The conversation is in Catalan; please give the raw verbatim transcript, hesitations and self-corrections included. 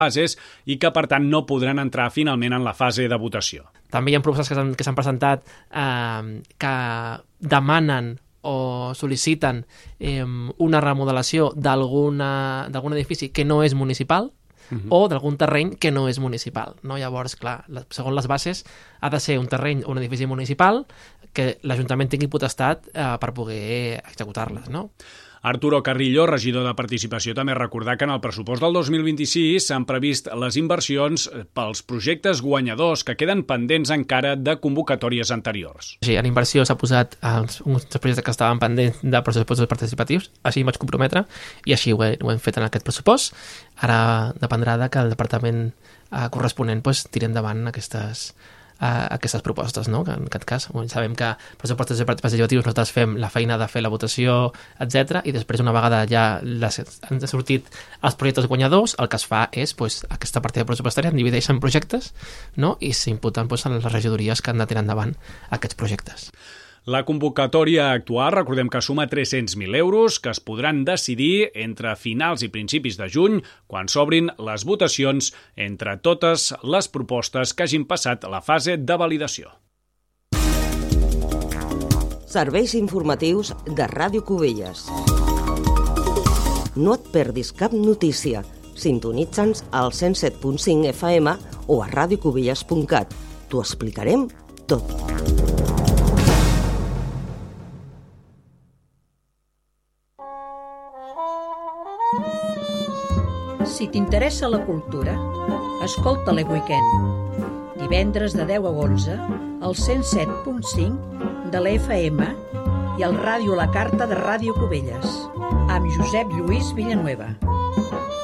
fases i que, per tant, no podran entrar finalment en la fase de votació. També hi ha propostes que s'han, que s'han presentat eh, que demanen o sol·liciten eh, una remodelació d'alguna d'algun edifici que no és municipal, uh-huh. o d'algun terreny que no és municipal. No? Llavors, clar, segons les bases, ha de ser un terreny o un edifici municipal que l'Ajuntament tingui potestat eh, per poder executar-les, no? Arturo Carrillo, regidor de Participació, també recordar que en el pressupost del dos mil vint-i-sis s'han previst les inversions pels projectes guanyadors que queden pendents encara de convocatòries anteriors. Sí, en inversió s'ha posat els, uns projectes que estaven pendents de pressupostos participatius, així em vaig comprometre i així ho, he, ho hem fet en aquest pressupost. Ara dependrà de que el departament eh, corresponent pues, tiri endavant aquestes a aquestes propostes, no? Que en aquest cas sabem que pressupostos participatius nosaltres fem la feina de fer la votació, etcètera, i després una vegada ja les, han sortit els projectes guanyadors, el que es fa és pues, aquesta partida pressupostària en divideix en projectes, no? I s'imputen pues, a les regidories que han de tirar endavant aquests projectes. La convocatòria actual, recordem que suma tres-cents mil euros, que es podran decidir entre finals i principis de juny, quan s'obrin les votacions entre totes les propostes que hagin passat la fase de validació. Serveis informatius de Ràdio Cubelles. No et perdis cap notícia. Sintonitza'ns al cent set punt cinc F M o a radiocubelles punt cat. T'ho explicarem tot. Si t'interessa la cultura, escolta l'E Weekend. Divendres de deu a onze, al cent set punt cinc de l'E F M i al Ràdio La Carta de Ràdio Cubelles, amb Josep Lluís Villanueva.